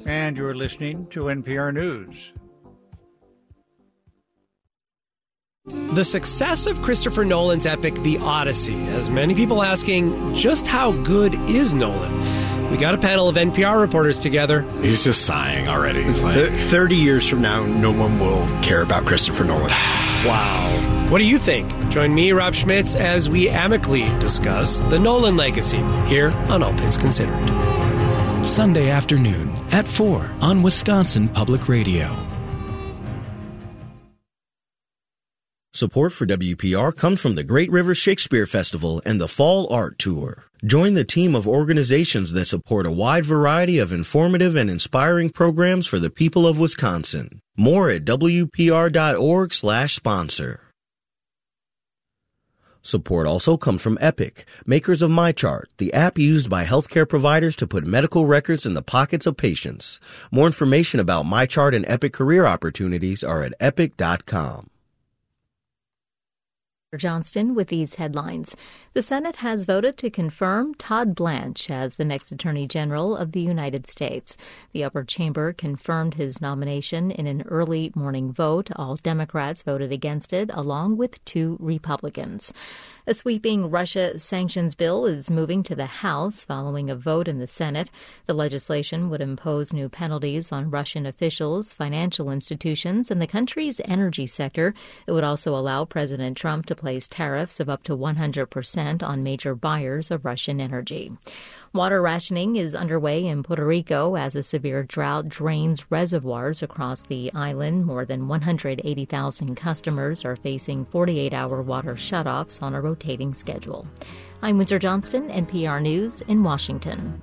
And you're listening to NPR News. The success of Christopher Nolan's epic The Odyssey has many people asking, just how good is Nolan? We got a panel of NPR reporters together. He's just sighing already. He's like, 30 years from now, no one will care about Christopher Nolan. Wow. What do you think? Join me, Rob Schmitz, as we amicably discuss the Nolan legacy here on All Things Considered. Sunday afternoon at 4 on Wisconsin Public Radio. Support for WPR comes from the Great River Shakespeare Festival and the Fall Art Tour. Join the team of organizations that support a wide variety of informative and inspiring programs for the people of Wisconsin. More at WPR.org/sponsor. Support also comes from Epic, makers of MyChart, the app used by healthcare providers to put medical records in the pockets of patients. More information about MyChart and Epic career opportunities are at epic.com. Johnston with these headlines. The Senate has voted to confirm Todd Blanche as the next Attorney General of the United States. The upper chamber confirmed his nomination in an early morning vote. All Democrats voted against it, along with 2 Republicans. A sweeping Russia sanctions bill is moving to the House following a vote in the Senate. The legislation would impose new penalties on Russian officials, financial institutions, and the country's energy sector. It would also allow President Trump to place tariffs of up to 100% on major buyers of Russian energy. Water rationing is underway in Puerto Rico as a severe drought drains reservoirs across the island. More than 180,000 customers are facing 48-hour water shutoffs on a rotating schedule. I'm Windsor Johnston, NPR News in Washington.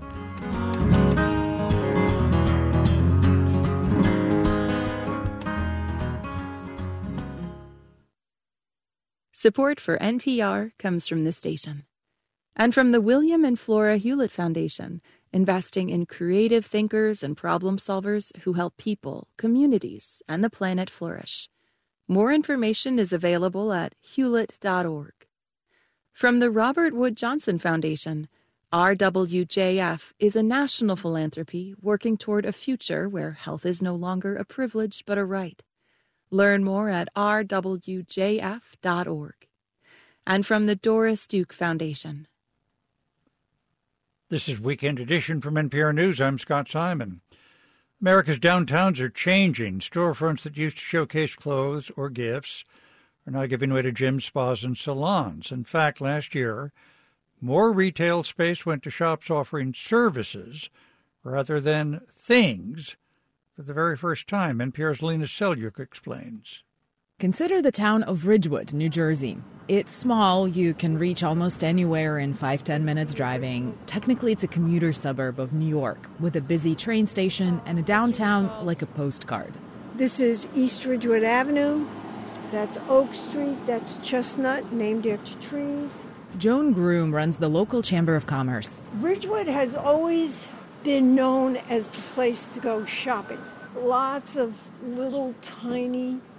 Support for NPR comes from this station. And from the William and Flora Hewlett Foundation, investing in creative thinkers and problem solvers who help people, communities, and the planet flourish. More information is available at hewlett.org. From the Robert Wood Johnson Foundation, RWJF is a national philanthropy working toward a future where health is no longer a privilege but a right. Learn more at rwjf.org. And from the Doris Duke Foundation. This is Weekend Edition from NPR News. I'm Scott Simon. America's downtowns are changing. Storefronts that used to showcase clothes or gifts are now giving way to gyms, spas, and salons. In fact, last year, more retail space went to shops offering services rather than things for the very first time. NPR's Lena Selyuk explains. Consider the town of Ridgewood, New Jersey. It's small. You can reach almost anywhere in 5-10 minutes driving. Technically, it's a commuter suburb of New York with a busy train station and a downtown like a postcard. This is East Ridgewood Avenue. That's Oak Street. That's Chestnut, named after trees. Joan Groom runs the local Chamber of Commerce. Ridgewood has always been known as the place to go shopping. Lots of little tiny